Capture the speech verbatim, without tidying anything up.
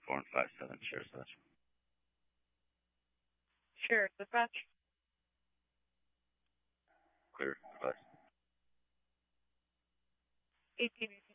four and five seven. Share dispatch. Share dispatch. Clear. Advice. eighteen